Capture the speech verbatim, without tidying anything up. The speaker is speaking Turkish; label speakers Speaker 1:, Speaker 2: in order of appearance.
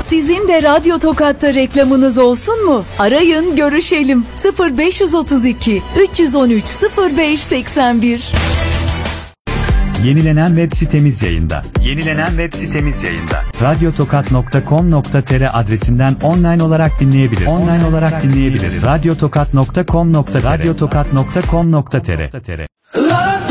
Speaker 1: Sizin de Radyo Tokat'ta reklamınız olsun mu? Arayın, görüşelim. sıfır beş otuz iki üç on üç sıfır beş seksen bir.
Speaker 2: Yenilenen web sitemiz yayında.
Speaker 3: Yenilenen web sitemiz yayında.
Speaker 2: radyotokat nokta com nokta tr adresinden online olarak dinleyebilirsiniz. Online olarak dinleyebiliriz. radyotokat nokta com nokta tr radyotokat nokta com nokta tr